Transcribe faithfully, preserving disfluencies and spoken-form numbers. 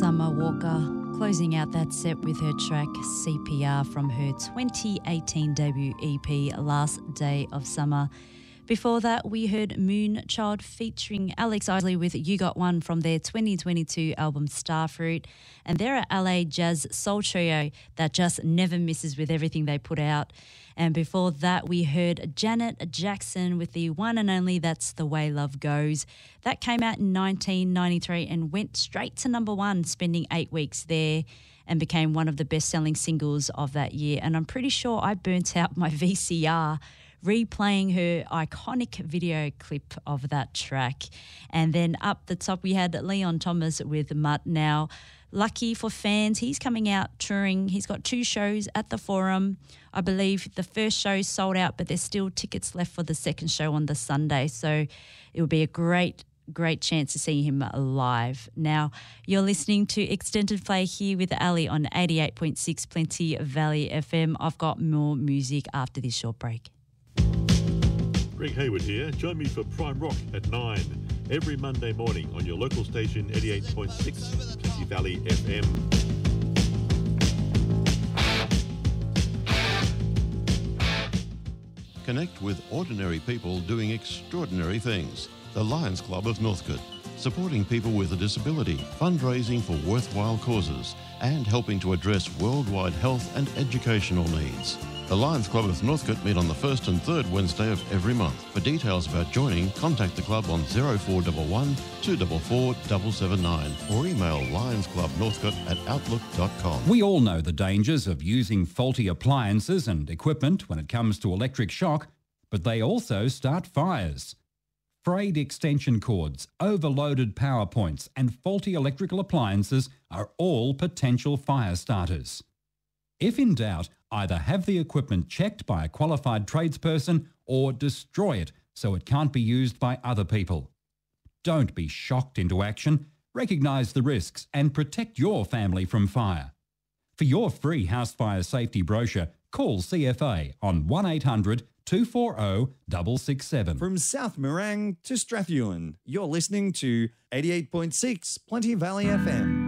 Summer Walker, closing out that set with her track C P R from her twenty eighteen debut E P Last Day of Summer. Before that, we heard Moonchild featuring Alex Isley with You Got One from their twenty twenty-two album Starfruit. And they're a L A jazz soul trio that just never misses with everything they put out. And before that, we heard Janet Jackson with the one and only That's the Way Love Goes. That came out in nineteen ninety-three and went straight to number one, spending eight weeks there, and became one of the best-selling singles of that year. And I'm pretty sure I burnt out my V C R replaying her iconic video clip of that track. And then up the top, we had Leon Thomas with Mutt. Now, lucky for fans, he's coming out touring. He's got two shows at the Forum. I believe the first show is sold out, but there's still tickets left for the second show on the Sunday. So it will be a great Great chance to see him live. Now, you're listening to Extended Play here with Ali on eighty-eight point six Plenty Valley F M. I've got more music after this short break. Greg Hayward here. Join me for Prime Rock at nine every Monday morning on your local station eighty-eight point six Plenty Valley F M. Connect with ordinary people doing extraordinary things. The Lions Club of Northcote, supporting people with a disability, fundraising for worthwhile causes, and helping to address worldwide health and educational needs. The Lions Club of Northcote meet on the first and third Wednesday of every month. For details about joining, contact the club on zero four one one, two four four, seven seven nine or email lionsclubnorthcote at outlook dot com. We all know the dangers of using faulty appliances and equipment when it comes to electric shock, but they also start fires. Frayed extension cords, overloaded power points and faulty electrical appliances are all potential fire starters. If in doubt, either have the equipment checked by a qualified tradesperson or destroy it so it can't be used by other people. Don't be shocked into action. Recognise the risks and protect your family from fire. For your free house fire safety brochure, call C F A on one eight hundred, two four zero, six six seven. From South Morang to Strathewen, you're listening to eighty-eight point six Plenty Valley F M.